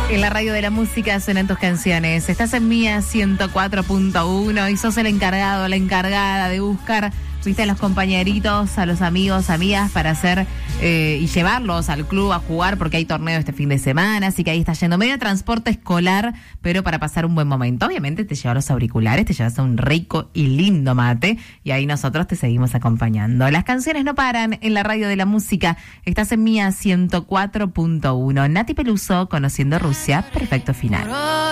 En la radio de la música suenan tus canciones. Estás en Mía 104.1 y sos el encargado, la encargada de buscar, viste, a los compañeritos, a los amigos, amigas para hacer y llevarlos al club a jugar porque hay torneo este fin de semana, así que ahí está yendo medio transporte escolar, pero para pasar un buen momento. Obviamente te llevas los auriculares, te llevas un rico y lindo mate y ahí nosotros te seguimos acompañando. Las canciones no paran en la radio de la música. Estás en Mía 104.1. Nati Peluso, Conociendo Rusia, perfecto final.